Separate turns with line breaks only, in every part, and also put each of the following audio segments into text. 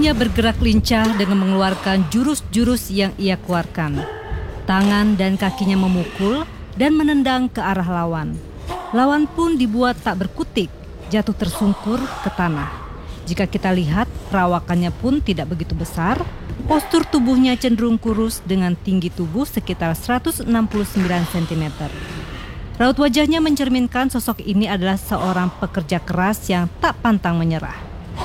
Tubuhnya bergerak lincah dengan mengeluarkan jurus-jurus yang ia keluarkan. Tangan dan kakinya memukul dan menendang ke arah lawan. Lawan pun dibuat tak berkutik, jatuh tersungkur ke tanah. Jika kita lihat, perawakannya pun tidak begitu besar. Postur tubuhnya cenderung kurus dengan tinggi tubuh sekitar 169 cm. Raut wajahnya mencerminkan sosok ini adalah seorang pekerja keras yang tak pantang menyerah.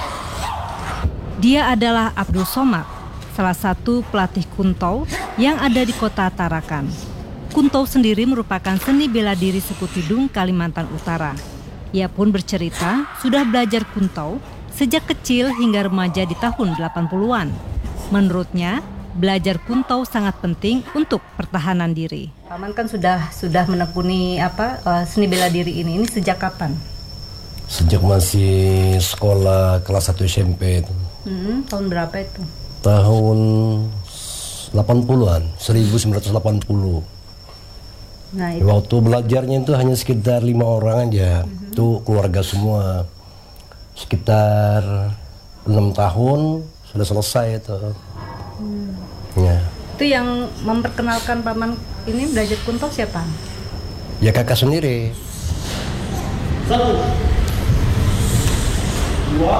Dia adalah Abdul Somad, salah satu pelatih Kuntau yang ada di kota Tarakan. Kuntau sendiri merupakan seni bela diri suku Tidung, Kalimantan Utara. Ia pun bercerita sudah belajar Kuntau sejak kecil hingga remaja di tahun 80-an. Menurutnya, belajar Kuntau sangat penting untuk pertahanan diri. Paman kan sudah menekuni seni bela diri ini sejak kapan?
Sejak masih sekolah kelas 1 SMP itu.
Tahun berapa itu?
Tahun 80-an, 1980.
Nah, itu.
Waktu belajarnya itu hanya sekitar 5 orang aja. Itu keluarga semua. Sekitar 6 tahun sudah selesai itu. Ya.
Itu yang memperkenalkan paman ini belajar Kuntau siapa?
Ya kakak sendiri.
1, 2,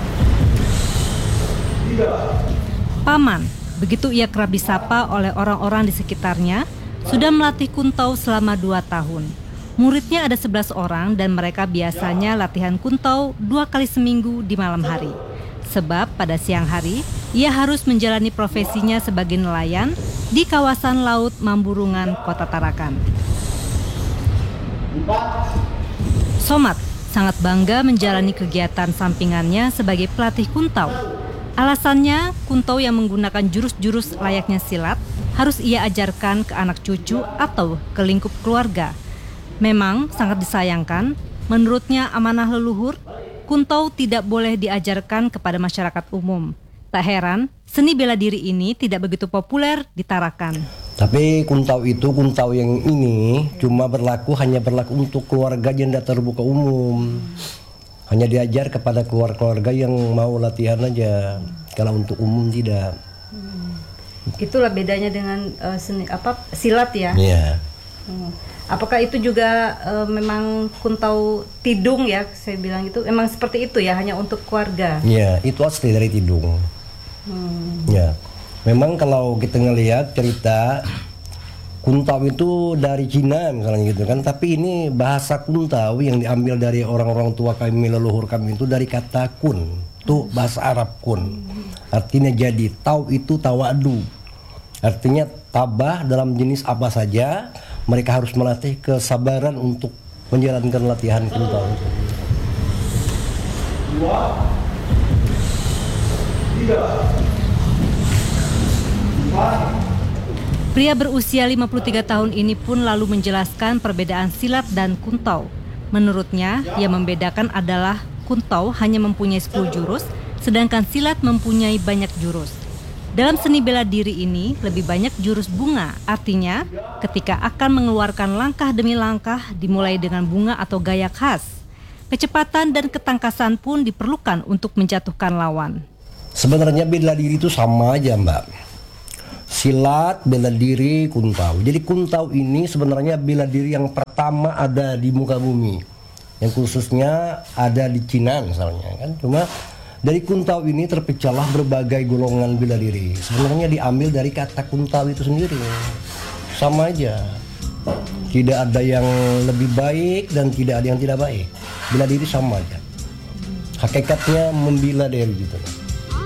3.
Paman, begitu ia kerap disapa oleh orang-orang di sekitarnya, sudah melatih Kuntau selama 2 tahun. Muridnya ada 11 orang dan mereka biasanya latihan Kuntau 2 kali seminggu di malam hari. Sebab pada siang hari, ia harus menjalani profesinya sebagai nelayan di kawasan Laut Mamburungan, Kota Tarakan. Somad sangat bangga menjalani kegiatan sampingannya sebagai pelatih Kuntau. Alasannya, Kuntau yang menggunakan jurus-jurus layaknya silat harus ia ajarkan ke anak cucu atau ke lingkup keluarga. Memang sangat disayangkan, menurutnya amanah leluhur, Kuntau tidak boleh diajarkan kepada masyarakat umum. Tak heran, seni bela diri ini tidak begitu populer di Tarakan.
Tapi Kuntau yang ini hanya berlaku untuk keluarga yang tidak terbuka umum. Hanya diajar kepada keluarga yang mau latihan aja. Kalau untuk umum tidak.
Itulah bedanya dengan silat ya.
Iya.
Apakah itu juga memang Kuntau Tidung ya, saya bilang itu memang seperti itu ya, hanya untuk keluarga?
Iya, itu asli dari Tidung. Ya, memang kalau kita ngelihat cerita Kuntau itu dari Cina misalnya gitu kan, tapi ini bahasa Kuntau yang diambil dari orang-orang tua kami, leluhur kami itu dari kata kun, itu bahasa Arab kun. Artinya jadi, tau itu tawadu. Artinya tabah dalam jenis apa saja, mereka harus melatih kesabaran untuk menjalankan latihan Kuntau.
2, 3, 4.
Pria berusia 53 tahun ini pun lalu menjelaskan perbedaan silat dan Kuntau. Menurutnya, yang membedakan adalah Kuntau hanya mempunyai 10 jurus, sedangkan silat mempunyai banyak jurus. Dalam seni bela diri ini lebih banyak jurus bunga, artinya ketika akan mengeluarkan langkah demi langkah dimulai dengan bunga atau gaya khas. Kecepatan dan ketangkasan pun diperlukan untuk menjatuhkan lawan.
Sebenarnya bela diri itu sama aja, Mbak. Silat, bela diri, Kuntau. Jadi Kuntau ini sebenarnya bela diri yang pertama ada di muka bumi. Yang khususnya ada di Cina misalnya kan. Cuma dari Kuntau ini terpecahlah berbagai golongan bela diri. Sebenarnya diambil dari kata Kuntau itu sendiri. Sama aja. Tidak ada yang lebih baik dan tidak ada yang tidak baik. Bela diri sama aja. Hakikatnya membela diri gitu.